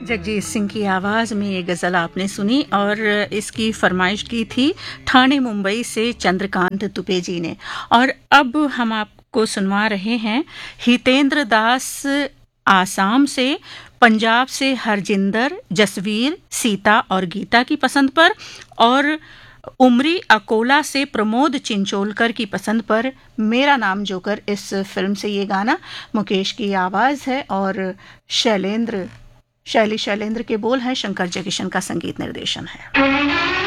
जगजीत सिंह की आवाज़ में ये गज़ल आपने सुनी और इसकी फरमाइश की थी ठाणे मुंबई से चंद्रकांत तुपे जी ने। और अब हम आपको सुनवा रहे हैं हितेंद्र दास आसाम से, पंजाब से हरजिंदर, जसवीर, सीता और गीता की पसंद पर, और उमरी अकोला से प्रमोद चिंचोलकर की पसंद पर मेरा नाम जोकर इस फिल्म से ये गाना। मुकेश की आवाज़ है और शैली शैलेंद्र के बोल हैं, शंकर जयकिशन का संगीत निर्देशन है।